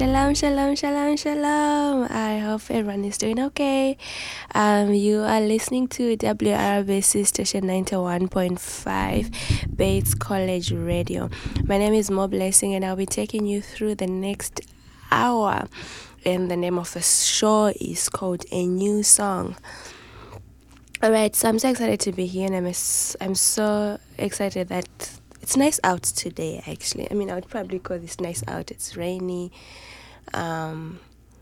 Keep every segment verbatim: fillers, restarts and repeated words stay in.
Shalom, shalom, shalom, shalom. I hope everyone is doing okay. Um, you are listening to W R B C Station ninety-one point five, Bates College Radio. My name is Mo Blessing, and I'll be taking you through the next hour. And the name of the show is called A New Song. Alright, so I'm so excited to be here, and I'm, I'm so excited that it's nice out today, actually. I mean, I would probably call this nice out. It's rainy. Um,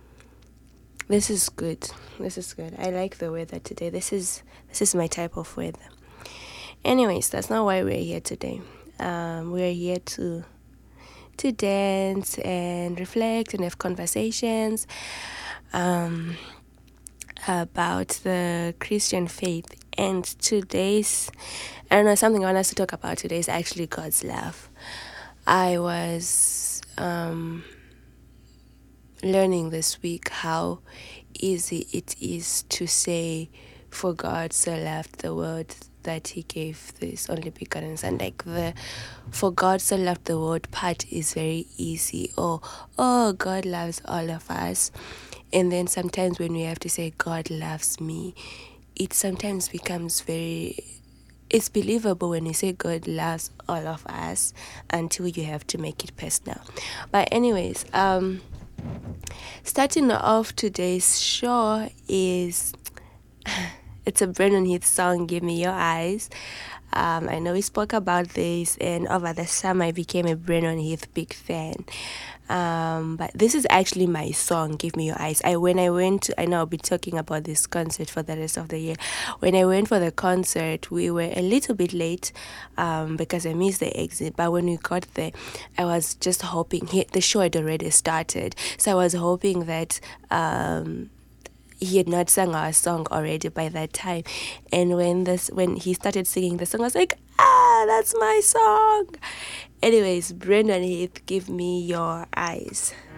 this is good. This is good. I like the weather today. This is this is my type of weather. Anyways, that's not why we're here today. Um, we're here to to dance and reflect and have conversations um, about the Christian faith. And today's, I don't know, something I want us to talk about today is actually God's love. I was um, learning this week how easy it is to say, for God so loved the world that he gave this only begotten son. Like the for God so loved the world part is very easy. Or, oh, God loves all of us. And then sometimes when we have to say, God loves me, it sometimes becomes very, it's believable when you say God loves all of us until you have to make it personal. But anyways, um, starting off today's show is, it's a Brennan Heath song, Give Me Your Eyes. Um, I know we spoke about this, and over the summer I became a Brennan Heath big fan. Um, but this is actually my song, Give Me Your Eyes. I when I went, to, I know I'll be talking about this concert for the rest of the year. When I went for the concert, we were a little bit late um, because I missed the exit. But when we got there, I was just hoping, he, the show had already started. So I was hoping that Um, he had not sung our song already by that time. And when this when he started singing the song, I was like, ah, that's my song. Anyways, Brendan Heath, Give Me Your Eyes.